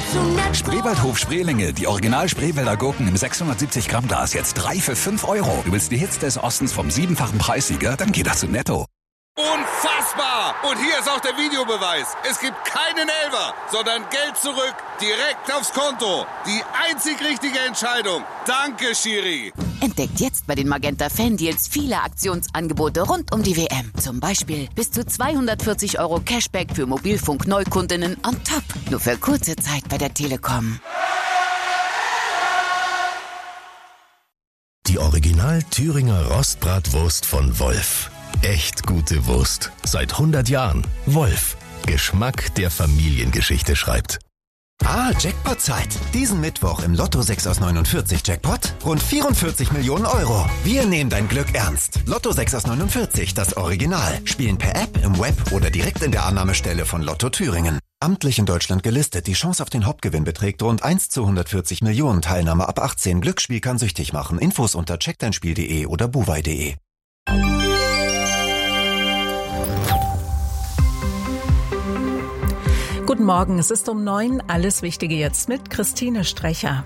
zu Netto. Spreewaldhof Spreelinge, die Original Spreewälder Gurken im 670 Gramm Glas, jetzt 3 für 5 Euro. Du willst die Hits des Ostens vom 7-fachen Preissieger? Dann geh doch zu Netto. Unfassbar! Und hier ist auch der Videobeweis. Es gibt keinen Elfer, sondern Geld zurück, direkt aufs Konto. Die einzig richtige Entscheidung. Danke, Schiri. Entdeckt jetzt bei den Magenta Fan-Deals viele Aktionsangebote rund um die WM. Zum Beispiel bis zu 240 € Cashback für Mobilfunk-Neukundinnen on top. Nur für kurze Zeit bei der Telekom. Die Original Thüringer Rostbratwurst von Wolf. Echt gute Wurst. Seit 100 Jahren. Wolf. Geschmack, der Familiengeschichte schreibt. Jackpot-Zeit. Diesen Mittwoch im Lotto 6 aus 49 Jackpot rund 44 Millionen €. Wir nehmen dein Glück ernst. Lotto 6 aus 49, das Original. Spielen per App, im Web oder direkt in der Annahmestelle von Lotto Thüringen. Amtlich in Deutschland gelistet. Die Chance auf den Hauptgewinn beträgt rund 1 zu 140 Millionen. Teilnahme ab 18. Glücksspiel kann süchtig machen. Infos unter checkdeinspiel.de oder buwei.de. Guten Morgen, es ist um 9. Alles Wichtige jetzt mit Christine Strecher.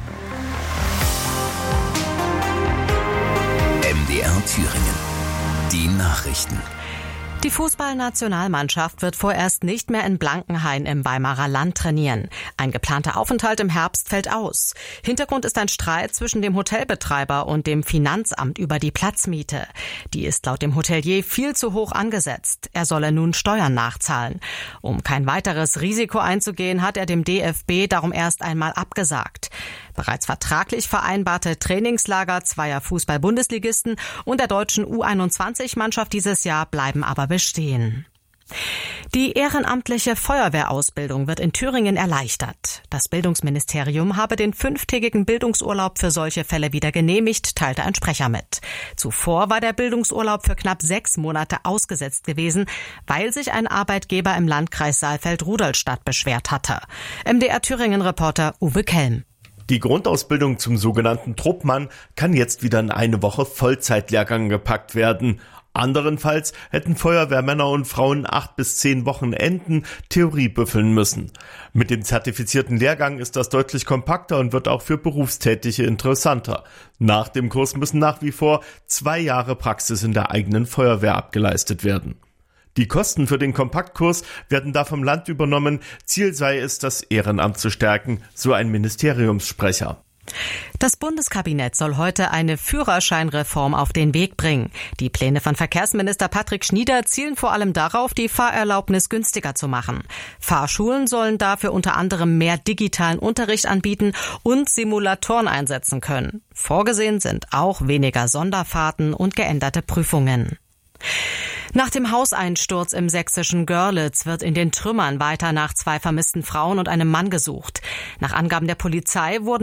MDR Thüringen. Die Nachrichten. Die Fußballnationalmannschaft wird vorerst nicht mehr in Blankenhain im Weimarer Land trainieren. Ein geplanter Aufenthalt im Herbst fällt aus. Hintergrund ist ein Streit zwischen dem Hotelbetreiber und dem Finanzamt über die Platzmiete. Die ist laut dem Hotelier viel zu hoch angesetzt. Er solle nun Steuern nachzahlen. Um kein weiteres Risiko einzugehen, hat er dem DFB darum erst einmal abgesagt. Bereits vertraglich vereinbarte Trainingslager zweier Fußball-Bundesligisten und der deutschen U21-Mannschaft dieses Jahr bleiben aber bestehen. Die ehrenamtliche Feuerwehrausbildung wird in Thüringen erleichtert. Das Bildungsministerium habe den 5-tägigen Bildungsurlaub für solche Fälle wieder genehmigt, teilte ein Sprecher mit. Zuvor war der Bildungsurlaub für knapp 6 Monate ausgesetzt gewesen, weil sich ein Arbeitgeber im Landkreis Saalfeld-Rudolstadt beschwert hatte. MDR Thüringen-Reporter Uwe Kelm. Die Grundausbildung zum sogenannten Truppmann kann jetzt wieder in eine Woche Vollzeitlehrgang gepackt werden. Anderenfalls hätten Feuerwehrmänner und Frauen 8 bis 10 Wochenenden Theorie büffeln müssen. Mit dem zertifizierten Lehrgang ist das deutlich kompakter und wird auch für Berufstätige interessanter. Nach dem Kurs müssen nach wie vor 2 Jahre Praxis in der eigenen Feuerwehr abgeleistet werden. Die Kosten für den Kompaktkurs werden da vom Land übernommen. Ziel sei es, das Ehrenamt zu stärken, so ein Ministeriumssprecher. Das Bundeskabinett soll heute eine Führerscheinreform auf den Weg bringen. Die Pläne von Verkehrsminister Patrick Schnieder zielen vor allem darauf, die Fahrerlaubnis günstiger zu machen. Fahrschulen sollen dafür unter anderem mehr digitalen Unterricht anbieten und Simulatoren einsetzen können. Vorgesehen sind auch weniger Sonderfahrten und geänderte Prüfungen. Nach dem Hauseinsturz im sächsischen Görlitz wird in den Trümmern weiter nach 2 vermissten Frauen und einem Mann gesucht. Nach Angaben der Polizei wurden